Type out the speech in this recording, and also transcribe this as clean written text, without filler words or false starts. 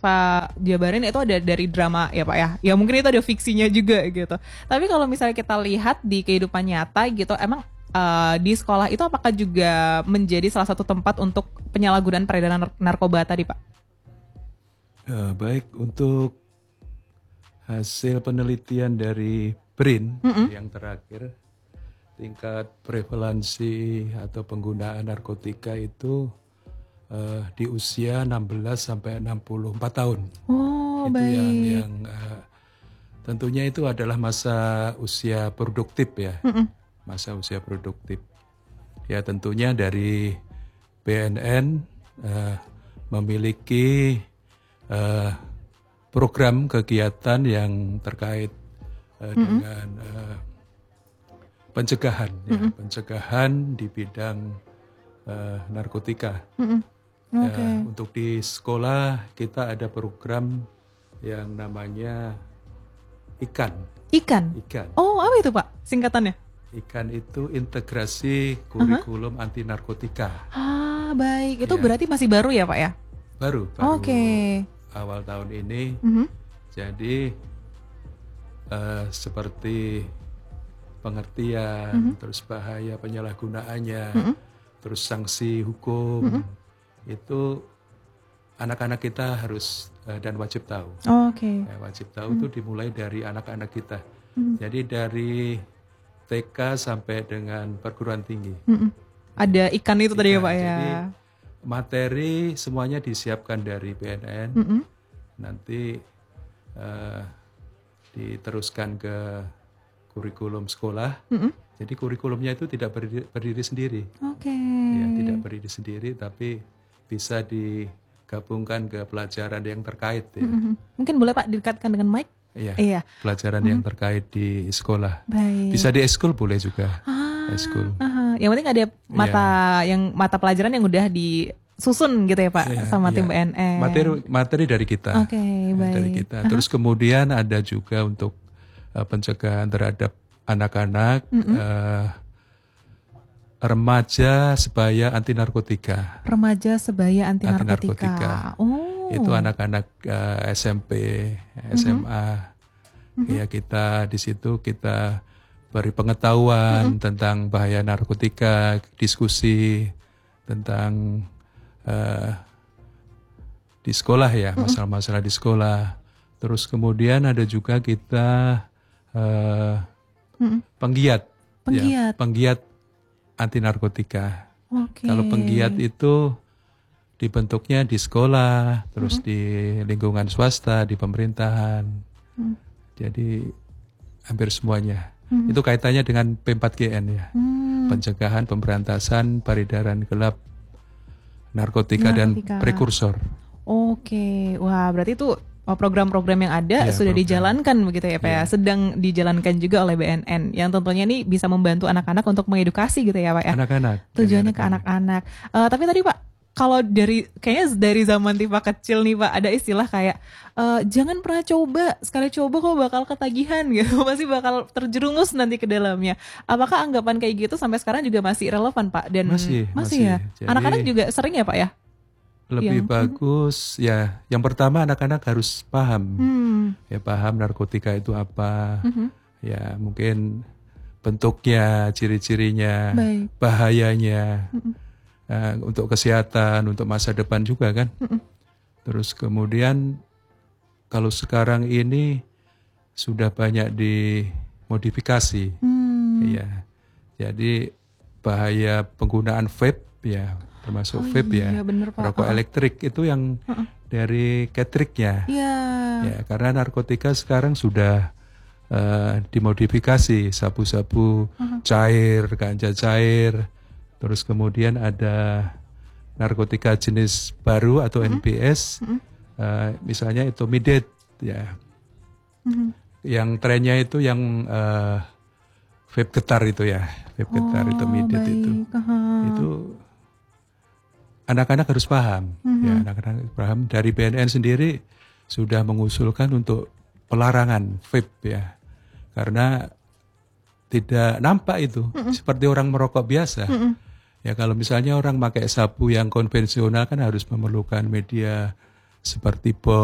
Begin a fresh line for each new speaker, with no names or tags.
Pak jabarin itu ada dari drama ya Pak ya. Ya mungkin itu ada fiksinya juga gitu. Tapi kalau misalnya kita lihat di kehidupan nyata gitu, emang di sekolah itu apakah juga menjadi salah satu tempat untuk penyalahgunaan peredaran narkoba tadi Pak?
Baik, untuk hasil penelitian dari BRIN yang terakhir, tingkat prevalensi atau penggunaan narkotika itu di usia 16 sampai 64 tahun.
Oh,
Itu
baik.
yang tentunya itu adalah masa usia produktif ya. Masa usia produktif. Ya tentunya dari BNN memiliki program kegiatan yang terkait dengan pencegahan, ya, pencegahan di bidang narkotika.
Oke.
Untuk di sekolah kita ada program yang namanya IKAN.
Ikan.
IKAN.
Oh, apa itu Pak singkatannya?
IKAN itu integrasi kurikulum anti narkotika.
Ah, baik. Itu
Ya.
berarti masih baru ya Pak ya?
Baru
Oke.
awal tahun ini.
Mhm.
Jadi seperti pengertian, terus bahaya penyalahgunaannya, terus sanksi hukum, itu anak-anak kita harus dan wajib tahu.
Oke.
Wajib tahu itu dimulai dari anak-anak kita. Jadi dari TK sampai dengan perguruan tinggi.
Ada ikan itu tadi ya
Ikan.
Pak ya?
Jadi materi semuanya disiapkan dari BNN. Nanti diteruskan ke kurikulum sekolah. Jadi kurikulumnya itu tidak berdiri sendiri.
Oke.
Ya, tidak berdiri sendiri, tapi bisa digabungkan ke pelajaran yang terkait. Ya.
Mungkin boleh Pak didekatkan dengan mic?
Iya.
Iya.
Pelajaran yang terkait di sekolah.
Baik.
Bisa di eskul boleh juga. Eskul.
Yang penting ada mata pelajaran yang udah disusun gitu ya Pak sama tim BNN.
Materi dari kita.
Oke, baik.
Dari kita. Terus kemudian ada juga untuk pencegahan terhadap anak-anak, remaja sebaya anti narkotika.
Remaja sebaya anti narkotika. Oh.
Itu anak-anak SMP, SMA. Ya kita di situ kita beri pengetahuan tentang bahaya narkotika, diskusi tentang di sekolah ya, masalah-masalah di sekolah. Terus kemudian ada juga kita penggiat. Ya, penggiat anti narkotika.
Oke.
Kalau penggiat itu dibentuknya di sekolah, terus di lingkungan swasta, di pemerintahan. Jadi hampir semuanya. Itu kaitannya dengan P4GN ya. Pencegahan, pemberantasan, peredaran gelap, narkotika dan prekursor.
Oke. Wah, berarti itu program-program yang ada sudah dijalankan begitu ya Pak ya. Sedang dijalankan juga oleh BNN yang tentunya ini bisa membantu anak-anak untuk mengedukasi gitu ya Pak ya.
Anak-anak.
Tujuannya ke anak-anak. Tapi tadi Pak, kalau kayaknya dari zaman Tifa kecil nih Pak, ada istilah kayak jangan pernah coba, sekali coba kok bakal ketagihan gitu, pasti bakal terjerumus nanti ke dalamnya. Apakah anggapan kayak gitu sampai sekarang juga masih relevan Pak? Dan masih ya.
Jadi,
anak-anak juga sering ya Pak ya?
Lebih bagus ya. Yang pertama anak-anak harus paham, ya paham narkotika itu apa, ya mungkin bentuknya, ciri-cirinya, bahayanya. Untuk kesehatan, untuk masa depan juga kan. Terus kemudian kalau sekarang ini sudah banyak dimodifikasi, ya. Jadi bahaya penggunaan vape ya, termasuk vape ya, rokok elektrik itu yang dari ketriknya. Ya, karena narkotika sekarang sudah dimodifikasi, sabu-sabu cair, ganja cair. Terus kemudian ada narkotika jenis baru atau NBS, misalnya itu Midet, ya. Yang trennya itu yang vape getar itu ya, vape getar itu Midet itu. Itu anak-anak harus paham, ya anak-anak harus paham. Dari BNN sendiri sudah mengusulkan untuk pelarangan vape ya, karena tidak nampak itu seperti orang merokok biasa. Ya kalau misalnya orang pakai sabu yang konvensional kan harus memerlukan media seperti bom